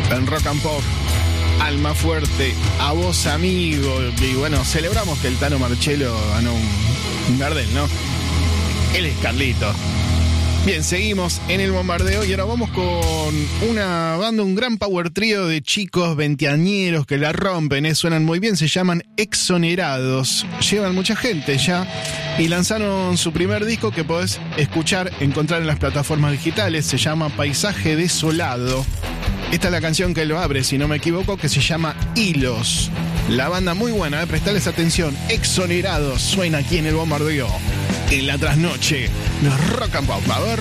en Rock and Pop. Alma Fuerte, a vos amigo. Y bueno, celebramos que el Tano Marchello ganó un Gardel, ¿no? Él es Carlito. Bien, seguimos en el bombardeo y ahora vamos con una banda, un gran power trío de chicos veinteañeros que la rompen, suenan muy bien, se llaman Exonerados. Llevan mucha gente ya y lanzaron su primer disco que podés escuchar, encontrar en las plataformas digitales, se llama Paisaje Desolado. Esta es la canción que lo abre, si no me equivoco, que se llama Hilos. La banda muy buena, prestales atención. Exonerados suena aquí en el bombardeo. En la trasnoche, los Rock and Pop. A ver.